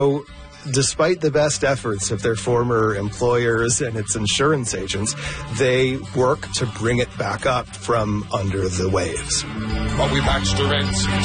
So, despite the best efforts of their former employers and its insurance agents, they work to bring it back up from under the waves. But we patched the rents.